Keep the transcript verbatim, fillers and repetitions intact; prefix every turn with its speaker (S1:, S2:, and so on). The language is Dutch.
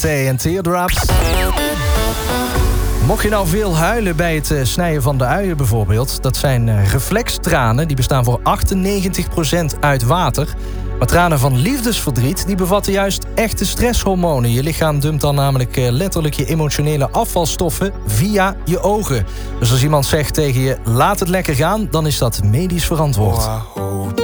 S1: Tay en Teardrops. Mocht je nou veel huilen bij het snijden van de uien bijvoorbeeld... dat zijn reflextranen, die bestaan voor achtennegentig procent uit water. Maar tranen van liefdesverdriet, die bevatten juist echte stresshormonen. Je lichaam dumpt dan namelijk letterlijk je emotionele afvalstoffen via je ogen. Dus als iemand zegt tegen je, laat het lekker gaan... dan is dat medisch verantwoord.
S2: Wow.